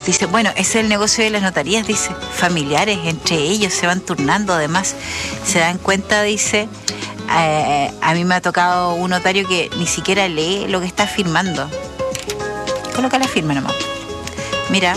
Dice, bueno, ese es el negocio de las notarías, dice. Familiares, entre ellos se van turnando, además. Se dan cuenta, dice, a mí me ha tocado un notario que ni siquiera lee lo que está firmando. Coloca la firma nomás. Mira,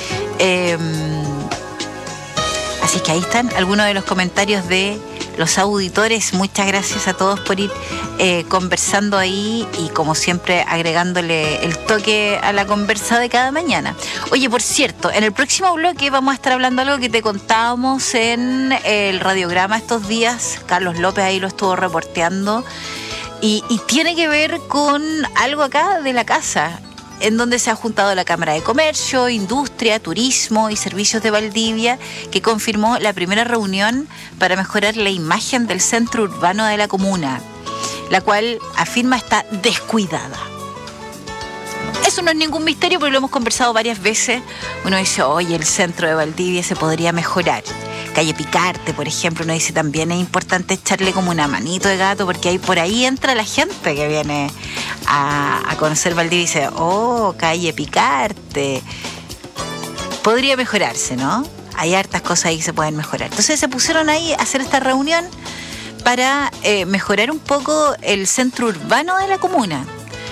así que ahí están algunos de los comentarios de los auditores. Muchas gracias a todos por ir conversando ahí y como siempre agregándole el toque a la conversa de cada mañana. Oye, por cierto, en el próximo bloque vamos a estar hablando de algo que te contábamos en el radiograma estos días. Carlos López ahí lo estuvo reporteando y tiene que ver con algo acá de la casa, en donde se ha juntado la Cámara de Comercio, Industria, Turismo y Servicios de Valdivia, que confirmó la primera reunión para mejorar la imagen del centro urbano de la comuna, la cual afirma está descuidada. Eso no es ningún misterio porque lo hemos conversado varias veces. Uno dice, oye, el centro de Valdivia se podría mejorar. Calle Picarte, por ejemplo, uno dice también es importante echarle como una manito de gato porque ahí por ahí entra la gente que viene a conocer Valdivia y dice, oh, Calle Picarte. Podría mejorarse, ¿no? Hay hartas cosas ahí que se pueden mejorar. Entonces se pusieron ahí a hacer esta reunión para mejorar un poco el centro urbano de la comuna.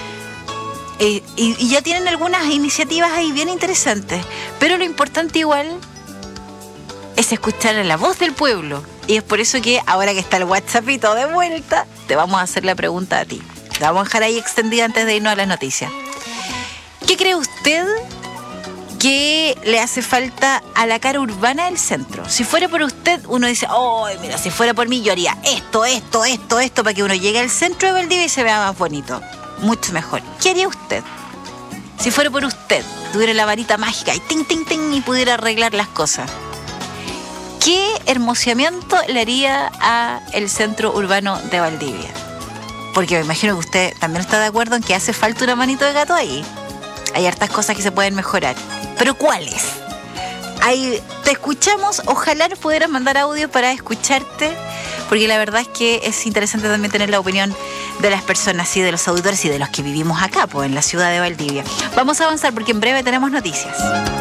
Y ya tienen algunas iniciativas ahí bien interesantes, pero lo importante igual es escuchar a la voz del pueblo. Y es por eso que ahora que está el WhatsAppito de vuelta, te vamos a hacer la pregunta a ti. La vamos a dejar ahí extendida antes de irnos a las noticias. ¿Qué cree usted que le hace falta a la cara urbana del centro? Si fuera por usted, uno dice, oh, mira, si fuera por mí yo haría esto, para que uno llegue al centro de Valdivia y se vea más bonito. Mucho mejor. ¿Qué haría usted? Si fuera por usted, tuviera la varita mágica y ting, ting, ting y pudiera arreglar las cosas. ¿Qué hermoseamiento le haría a el centro urbano de Valdivia? Porque me imagino que usted también está de acuerdo en que hace falta una manito de gato ahí. Hay hartas cosas que se pueden mejorar. ¿Pero cuáles? Ahí te escuchamos. Ojalá nos pudieras mandar audio para escucharte, porque la verdad es que es interesante también tener la opinión de las personas y de los auditores y de los que vivimos acá, pues, en la ciudad de Valdivia. Vamos a avanzar porque en breve tenemos noticias.